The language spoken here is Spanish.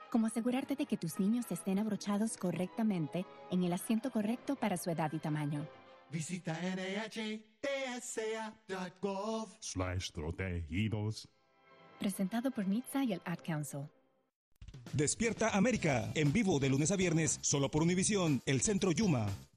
como asegurarte de que tus niños estén abrochados correctamente en el asiento correcto para su edad y tamaño. Visita NHTSA.gov/protegidos. Presentado por NHTSA y el Ad Council. Despierta América, en vivo de lunes a viernes, solo por Univisión, el Centro Yuma.